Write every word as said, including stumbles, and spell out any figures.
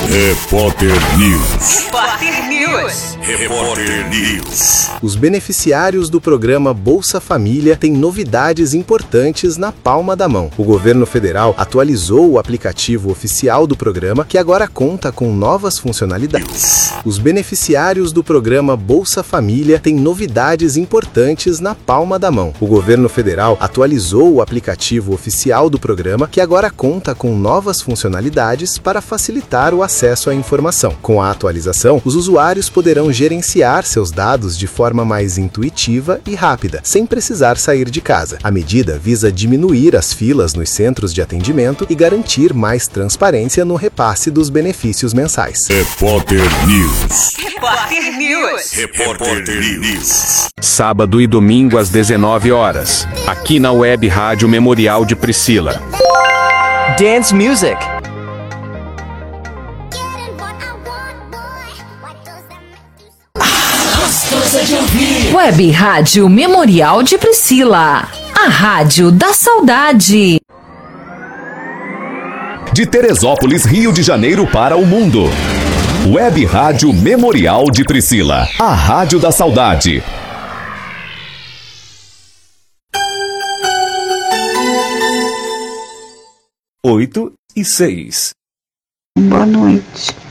Repórter News. Repórter News. Repórter News. Os beneficiários do programa Bolsa Família têm novidades importantes na palma da mão. O governo federal atualizou o aplicativo oficial do programa, que agora conta com novas funcionalidades. Os beneficiários do programa Bolsa Família têm novidades importantes na palma da mão. O governo federal atualizou o aplicativo oficial do programa, que agora conta com novas funcionalidades para facilitar o acesso à informação. Com a atualização, os usuários poderão gerenciar seus dados de forma mais intuitiva e rápida, sem precisar sair de casa. A medida visa diminuir as filas nos centros de atendimento e garantir mais transparência no repasse dos benefícios mensais. Repórter News. Repórter News. Repórter News. Sábado e domingo às dezenove horas, aqui na Web Rádio Memorial de Priscila. Dance music. Web Rádio Memorial de Priscila, a rádio da saudade. De Teresópolis, Rio de Janeiro para o mundo. Web Rádio Memorial de Priscila, a rádio da saudade. Oito e seis. Boa noite.